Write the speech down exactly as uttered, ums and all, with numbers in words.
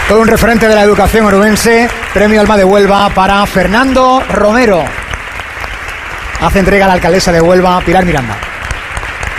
Todo un referente de la educación onubense. Premio Alma de Huelva para Fernando Romero. Hace entrega a la alcaldesa de Huelva, Pilar Miranda.